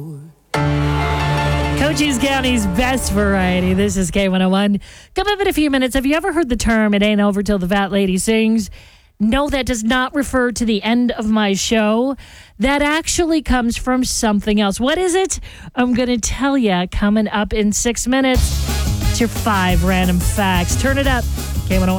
Cochise County's best variety. This is K101. Coming up in a few minutes. Have you ever heard the term, it ain't over till the fat lady sings? No, that does not refer to the end of my show. That actually comes from something else. What is it? I'm going to tell you coming up in 6 minutes. It's your 5 random facts. Turn it up. K101.